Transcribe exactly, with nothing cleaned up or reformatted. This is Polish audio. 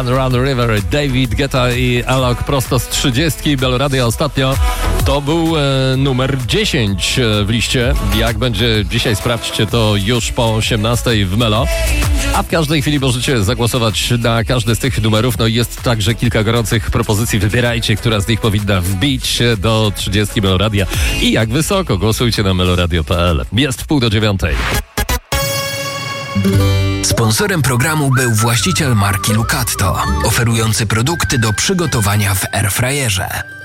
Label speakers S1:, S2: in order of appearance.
S1: Run Run River, David Guetta i Alok prosto z trzydziestki. Meloradia ostatnio to był e, numer dziesięć w liście. Jak będzie dzisiaj, sprawdźcie to już po osiemnastej w Melo. A w każdej chwili możecie zagłosować na każdy z tych numerów. No i jest także kilka gorących propozycji. Wybierajcie, która z nich powinna wbić do trzydziestki Meloradia. I jak wysoko, głosujcie na meloradio kropka p l. Jest w pół do dziewiątej.
S2: Sponsorem programu był właściciel marki Lucatto, oferujący produkty do przygotowania w airfryerze.